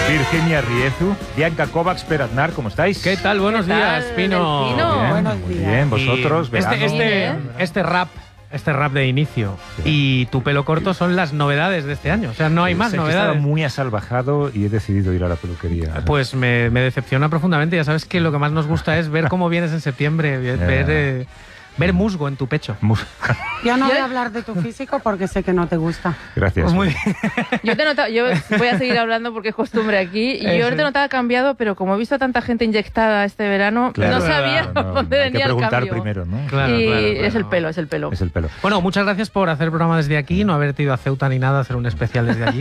Virginia Riezu, Bianca Kovacs, Per Aznar, ¿cómo estáis? ¿Qué tal? Buenos días, Pino. Bien, Buenos muy días. bien, vosotros, verano. Este rap de inicio y tu pelo corto son las novedades de este año. O sea, no hay más Sé que novedades. estaba muy asalvajado y he decidido ir a la peluquería. Pues me decepciona profundamente. Ya sabes que lo que más nos gusta es ver cómo vienes en septiembre, ver musgo en tu pecho. Yo no voy a hablar de tu físico porque sé que no te gusta. Gracias. Pues muy bien. Yo voy a seguir hablando porque es costumbre aquí. Y yo te notaba cambiado, pero como he visto a tanta gente inyectada este verano, Claro, no sabía dónde hay que venía el preguntar cambio. primero, ¿no? Claro, y claro. es el pelo, es el pelo. Es el pelo. Bueno, muchas gracias por hacer el programa desde aquí, no haber ido a Ceuta ni nada, hacer un especial desde allí.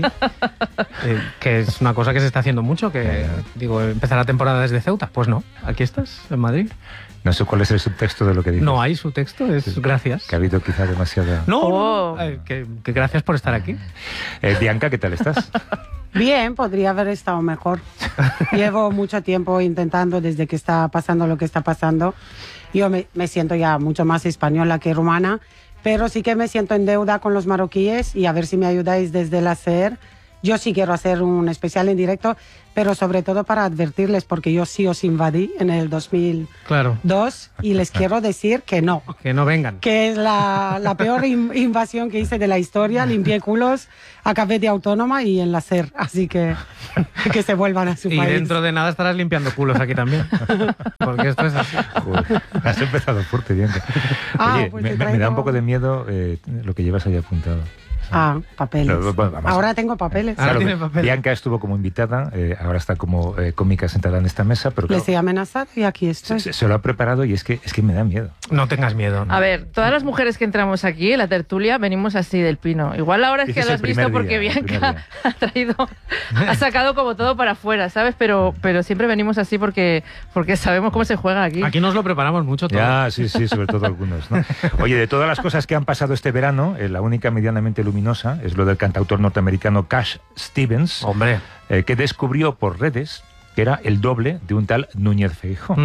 Que es una cosa que se está haciendo mucho, empezar la temporada desde Ceuta. Pues no, aquí estás, en Madrid. No sé cuál es el subtexto de lo que dices. No hay su texto, es gracias. Que ha habido quizá demasiada... No, que gracias por estar aquí. Bianca, ¿qué tal estás? Bien, podría haber estado mejor. Llevo mucho tiempo intentando desde que está pasando lo que está pasando. Yo me siento ya mucho más española que rumana, pero sí que me siento en deuda con los marroquíes y a ver si me ayudáis desde la SER. Yo sí quiero hacer un especial en directo, pero sobre todo para advertirles, porque yo sí os invadí en el 2002 Claro. y les quiero decir que no. Que no vengan. Que es la peor invasión que hice de la historia. Limpié culos, acabé de autónoma y en la SER. Así que se vuelvan a su Y país. dentro de nada estarás limpiando culos aquí también. Porque esto es así. Joder, has empezado fuerte, Bianca. Oye, Pues me da un poco de miedo lo que llevas ahí apuntado. Papeles. No, bueno, vamos. Ahora tengo papeles. Ahora tiene papel. Bianca estuvo como invitada, ahora está como cómica sentada en esta mesa, pero claro, Les he amenazado y aquí estoy. se lo ha preparado y es que me da miedo. No tengas miedo. ¿no? A ver, todas las mujeres que entramos aquí en la tertulia venimos así del Pino. Igual ahora es que Dices lo el has visto primer porque día, el primer Bianca ha sacado como todo para afuera, ¿sabes? Pero siempre venimos así porque sabemos cómo se juega aquí. Aquí nos lo preparamos mucho todo. Ya, sí, sobre todo algunos, ¿no? Oye, de todas las cosas que han pasado este verano, la única medianamente luminosa es lo del cantautor norteamericano Cash Stevens, Hombre. que descubrió por redes que era el doble de un tal Núñez Feijóo.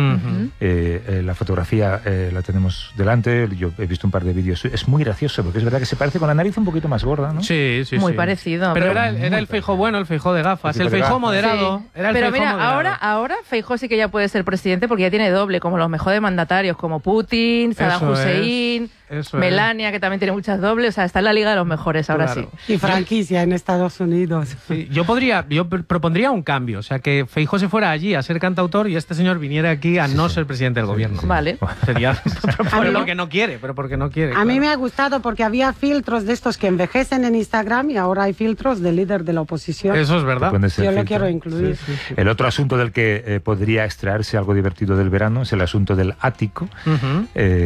La fotografía la tenemos delante, yo he visto un par de vídeos, es muy gracioso, porque es verdad que se parece con la nariz un poquito más gorda, ¿no? Sí. Muy parecido. Pero era el Feijóo bueno, el Feijóo de gafas, el Feijóo moderado. Sí. Era el Pero Feijóo mira, moderado. ahora Feijóo sí que ya puede ser presidente porque ya tiene doble, como los mejores mandatarios, como Putin, Saddam Eso Hussein, eso Melania, que también tiene muchas dobles. O sea, está en la liga de los mejores ahora Claro. sí. Y franquicia en Estados Unidos. Sí, yo propondría un cambio, o sea, que Feijóo se fuera allí a ser cantautor y este señor viniera aquí a no ser presidente del gobierno. Vale. Sería A mí no. porque no quiere, pero porque no quiere. A mí claro. me ha gustado porque había filtros de estos que envejecen en Instagram y ahora hay filtros del líder de la oposición. Eso es Te verdad. pones el Yo lo filtro. quiero incluir. Sí. El otro asunto del que podría extraerse algo divertido del verano es el asunto del ático. Ujú.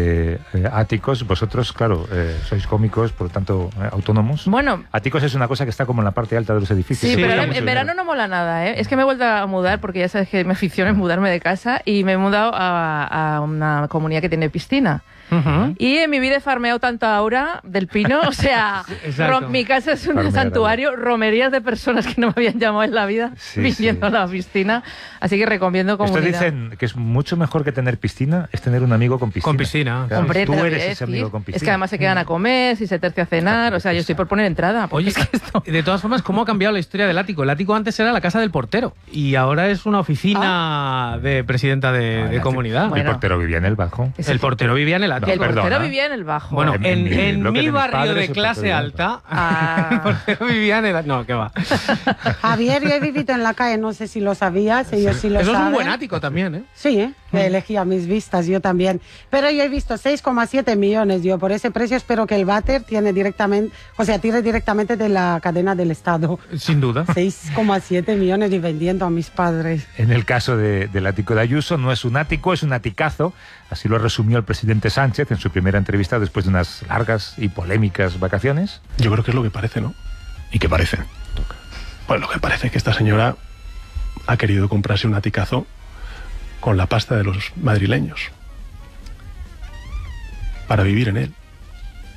Áticos, vosotros, claro, sois cómicos, por lo tanto, autónomos. Bueno, Áticos es una cosa que está como en la parte alta de los edificios. sí, Se pero cuesta en mucho verano dinero. no mola nada, ¿eh? Es que me he vuelto a mudar porque ya sabes que mi afición es mudarme de casa y me he mudado a una comunidad que tiene piscina. Ujú. Y en mi vida he farmeado tanto aura del Pino, o sea, Exacto. mi casa es un Farmear, santuario, romerías de personas que no me habían llamado en la vida Sí, viniendo sí. a la piscina, así que recomiendo Estos comunidad. dicen que es mucho mejor que tener piscina, es tener un amigo con piscina. Con piscina. Claro, Hombre, tú te lo eres voy a ese decir. amigo con piscina. Es que además se quedan a comer, si se tercia a cenar, o sea, yo estoy por poner entrada. porque Oye, es que esto... de todas formas, ¿cómo ha cambiado la historia del ático? El ático antes era la casa del portero y ahora es una oficina de presidenta de comunidad. Bueno. El portero vivía en el bajo. El portero vivía en el ático. el portero perdona. vivía en el bajo. Bueno, En en el bloque mi de mis barrio padres, de el clase portero alta, Ah. el portero vivía en el... No, qué va. Javier, yo he vivido en la calle, no sé si lo sabías, ellos sí lo Eso es saben. un buen ático también, ¿eh? Sí, que elegía mis vistas, yo también. Pero yo he visto 6,7 millones, yo por ese precio espero que el váter tire directamente de la cadena del Estado. Sin duda. 6,7 millones y vendiendo a mis padres. En el caso del ático de Ayuso, no es un ático, es un aticazo. Así lo resumió el presidente Sánchez en su primera entrevista después de unas largas y polémicas vacaciones. Yo creo que es lo que parece, ¿no? ¿Y qué parece? Pues lo que parece es que esta señora ha querido comprarse un aticazo con la pasta de los madrileños para vivir en él.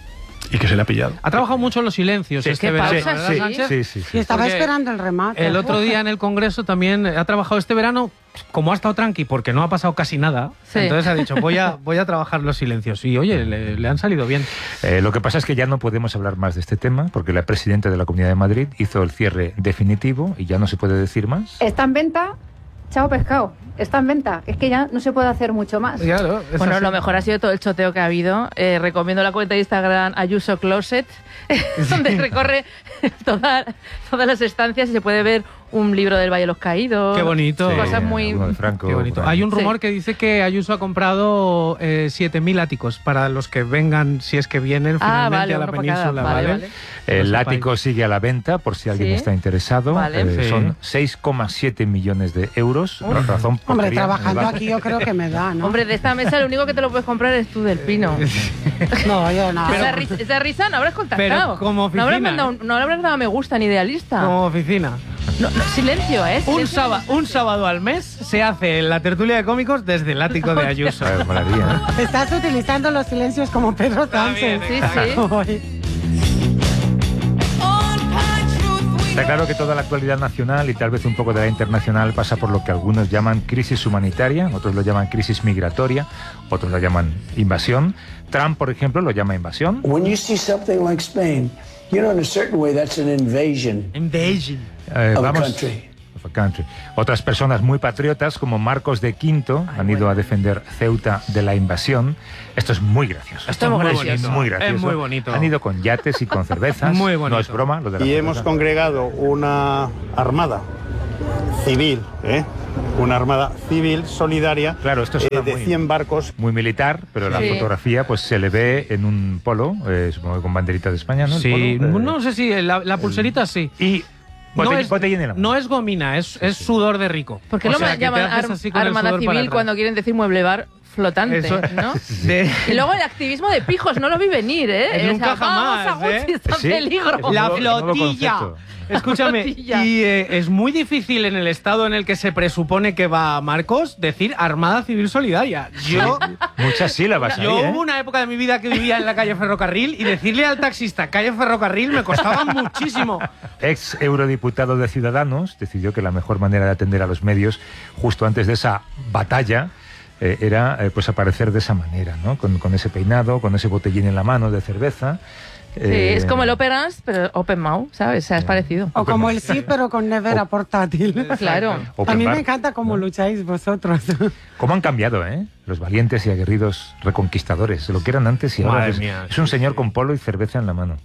y que se le ha pillado. Ha trabajado mucho en los silencios Sí, este qué verano, pausa, ¿verdad, sí. Sánchez? Sí. Y estaba Porque esperando el remate. El otro día en el Congreso también ha trabajado este verano, como ha estado tranqui, porque no ha pasado casi nada, Sí. entonces ha dicho, voy a trabajar los silencios. Y oye, le han salido bien. Lo que pasa es que ya no podemos hablar más de este tema porque la presidenta de la Comunidad de Madrid hizo el cierre definitivo y ya no se puede decir más. Está en venta, chao pescado, está en venta. Es que ya no se puede hacer mucho más. Claro, es Bueno, así. lo mejor ha sido todo el choteo que ha habido. Recomiendo la cuenta de Instagram Ayuso Closet, donde recorre todas las estancias y se puede ver un libro del Valle de los Caídos. Qué bonito. Cosas muy... alguno de Franco, Qué bonito. por ahí. Hay un rumor Sí. que dice que Ayuso ha comprado 7.000 áticos para los que vengan, si es que vienen Ah, finalmente vale, a la uno para cada. península. Vale, ¿vale? vale. El No ático sepáis. sigue a la venta por si alguien Sí. está interesado. Vale. Sí. Son 6,7 millones de euros. Razón por Hombre, quería en el trabajando banco. aquí yo creo que me da, ¿no? Hombre, de esta mesa lo único que te lo puedes comprar es tú, del Pino. No, yo no. Esa risa no habrás contactado. Pero como no habrás, oficina, no habrás dado me gusta ni idealista. Como oficina. No, silencio, ¿eh? Silencio. Un sábado al mes se hace la tertulia de cómicos desde el ático de Ayuso. Ay, molaría, ¿eh? Estás utilizando los silencios como Pedro Sánchez. Sí, sí. Hoy. Está claro que toda la actualidad nacional y tal vez un poco de la internacional pasa por lo que algunos llaman crisis humanitaria, otros lo llaman crisis migratoria, otros lo llaman invasión. Trump, por ejemplo, lo llama invasión. When you see something like Spain, you know, in a certain way, that's an invasion of a country. Of a country. Otras personas muy patriotas, como Marcos de Quinto, han ido a defender Ceuta de la invasión. Esto es muy gracioso. Esto es muy gracioso. Muy gracioso. Es muy bonito. Han ido con yates y con cervezas. Muy bonito. No es broma lo de la Y cerveza. hemos congregado una armada civil, una armada civil solidaria Claro, esto suena de muy- 100 barcos. Muy militar, pero la Sí. fotografía pues se le ve en un polo, supongo que con banderita de España, ¿no? El Sí, polo, no sé si la pulserita sí. Y botellín en la mano. No es gomina, es sudor de rico. ¿Por qué O lo sea, que te llaman haces así con el Armada sudor para Civil atrás. cuando quieren decir mueble bar flotante, Eso- ¿no? De- Y luego el activismo de pijos, no lo vi venir, ¿eh? Nunca vamos jamás, a Gucci, ¿eh? está en Sí, peligro. es La nuevo- nuevo flotilla. concepto. Escúchame, Flotilla. y es muy difícil en el estado en el que se presupone que va Marcos decir Armada Civil Solidaria. Yo Muchas sílabas ahí, ¿eh? hubo una época de mi vida que vivía en la calle Ferrocarril y decirle al taxista calle Ferrocarril me costaba muchísimo. Ex eurodiputado de Ciudadanos decidió que la mejor manera de atender a los medios justo antes de esa batalla era pues aparecer de esa manera, ¿no? Con ese peinado, con ese botellín en la mano de cerveza. Sí, es como el Operance, pero Open Mouth, ¿sabes? O sea, es parecido. O como el sí, pero con nevera portátil. Claro. Open A mí bar. me encanta cómo lucháis vosotros. ¿Cómo han cambiado, los valientes y aguerridos reconquistadores? Lo que eran antes y ahora Madre es, mía, es un sí, señor sí. con polo y cerveza en la mano.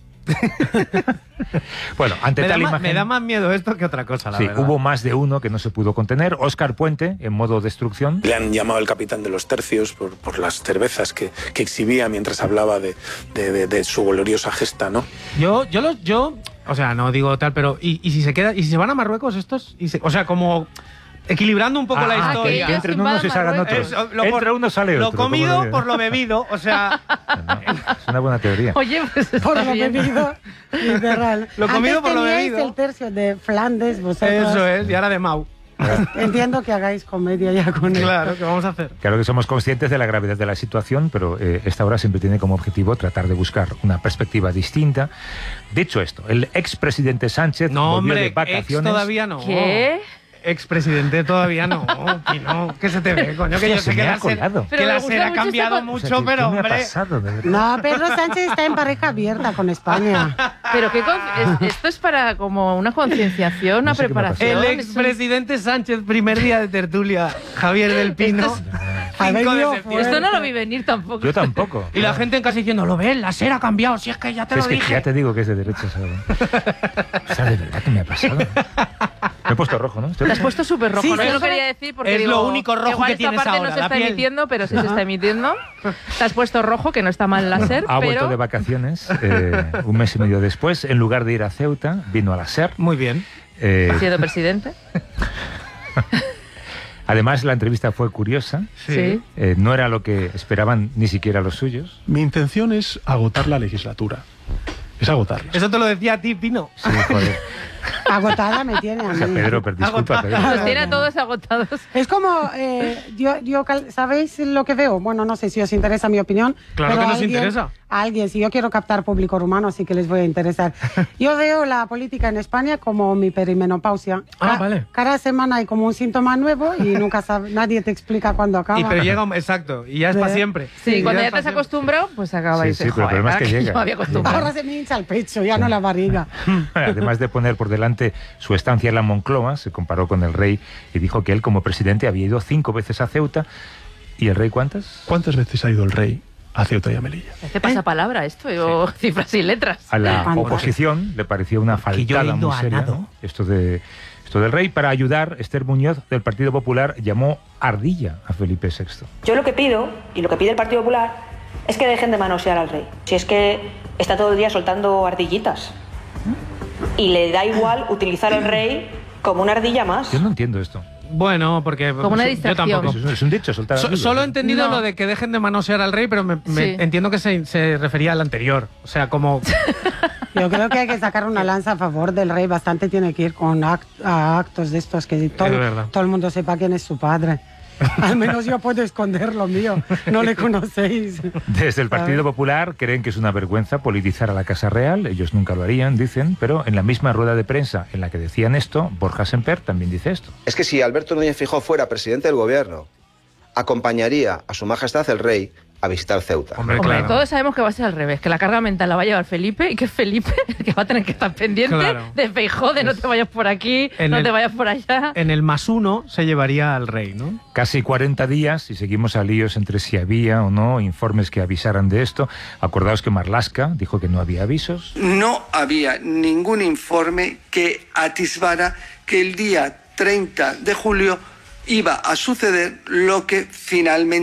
Bueno, ante Me da, tal más, imagen... me da más miedo esto que otra cosa, la Sí, verdad. hubo más de uno que no se pudo contener. Óscar Puente, en modo destrucción. Le han llamado el capitán de los tercios por las cervezas que exhibía mientras hablaba de su gloriosa gesta, ¿no? Yo, o sea, no digo tal, pero ¿y si se queda, y si se van a Marruecos estos? O sea, como equilibrando un poco la que historia. ellos entren invadan unos y salgan Marruecos. otros. Eso, Entra uno, sale lo otro. comido como por lo bebido, o sea, Es una buena teoría. Oye, pues está Por lo bien. bebido, literal. Lo comido Antes por lo teníais bebido. el tercio de Flandes, vosotros. eso es, y ahora de Mau. Entiendo que hagáis comedia ya con él. Claro, ¿qué vamos a hacer? Claro que somos conscientes de la gravedad de la situación, pero esta hora siempre tiene como objetivo tratar de buscar una perspectiva distinta. Dicho esto, el expresidente Sánchez No, volvió hombre, de ex vacaciones. todavía no. ¿Qué? Expresidente todavía no, que no, que se te ve, coño, que Hostia, yo se sé que me ha la SER, colado. Pero que me la gusta SER ha mucho cambiado esta- mucho, O sea, ¿qué pero me ha hombre, pasado, de verdad? No, Pedro Sánchez está en pareja abierta con España. Pero esto es para como una concienciación, una No sé qué me ha pasado. preparación. el expresidente Sánchez, primer día de tertulia, Javier del Pino, Ha 5 de venido septiembre. Esto no lo vi venir tampoco. Yo tampoco. Y la gente en casa diciendo, ¿lo ves? La SER ha cambiado, si es que ya te Es lo que dije. ya te digo que es de derechas ahora. O sea, de verdad que me ha pasado. Me he puesto rojo, ¿no? Estoy Te has puesto súper rojo. Sí, no sí, lo sí. quería decir porque Es digo, lo único rojo igual que esta tienes parte ahora, no se la está piel. emitiendo, pero sí se está emitiendo. Te has puesto rojo, que no está mal la SER, Ha vuelto pero de vacaciones un mes y medio después. En lugar de ir a Ceuta, vino a la SER. Muy bien. Eh, ha sido presidente. además, la entrevista fue curiosa. Sí. No era lo que esperaban ni siquiera los suyos. Mi intención es agotar la legislatura. Es agotarla. Eso te lo decía a ti, Pino. Sí, joder. Agotada me tiene a mí. O sea, Pedro, disculpa, Pedro. Los tiene a todos agotados. Es como, ¿sabéis lo que veo? Bueno, no sé si os interesa mi opinión. Claro pero que nos interesa. Si yo quiero captar público rumano, sí que les voy a interesar. Yo veo la política en España como mi perimenopausia. Vale. Cada semana hay como un síntoma nuevo y nunca nadie te explica cuándo acaba. Pero llega, exacto, y ya es para siempre. Sí, cuando ya te has acostumbrado, pues acaba y sí, pero el problema es que llega. Yo me había acostumbrado. Ahora se me hincha el pecho, ya no la barriga. Además de poner por delante su estancia en la Moncloa, se comparó con el rey y dijo que él como presidente había ido 5 veces a Ceuta. ¿Y el rey cuántas? ¿Cuántas veces ha ido el rey a Ceuta y a Melilla? Este pasa palabra esto, cifras y letras. A la oposición le pareció una faltada muy seria, ¿no? Esto del rey. Para ayudar, Esther Muñoz, del Partido Popular, llamó ardilla a Felipe VI. Yo lo que pido, y lo que pide el Partido Popular, es que dejen de manosear al rey. Si es que está todo el día soltando ardillitas. Y le da igual utilizar al rey como una ardilla más. Yo no entiendo esto. Bueno, porque como una distracción. Yo tampoco. Es un dicho, soltar ardillas. Solo he entendido lo de que dejen de manosear al rey, pero entiendo que se refería al anterior. O sea, como... Yo creo que hay que sacar una lanza a favor del rey. Bastante tiene que ir con actos de estos que todo el mundo sepa quién es su padre. Al menos yo puedo esconder lo mío. No le conocéis. Desde el Partido Popular creen que es una vergüenza politizar a la Casa Real. Ellos nunca lo harían, dicen, pero en la misma rueda de prensa en la que decían esto, Borja Semper también dice esto. Es que si Alberto Núñez Feijóo fuera presidente del gobierno, acompañaría a su majestad el rey a visitar Ceuta. Hombre, todos sabemos que va a ser al revés, que la carga mental la va a llevar Felipe y que Felipe el que va a tener que estar pendiente de Feijóo, de no te vayas por aquí, no te vayas por allá. En el +1 se llevaría al rey, ¿no? Casi 40 días y seguimos a líos entre si había o no informes que avisaran de esto. Acordaos que Marlaska dijo que no había avisos. No había ningún informe que atisbara que el día 30 de julio iba a suceder lo que finalmente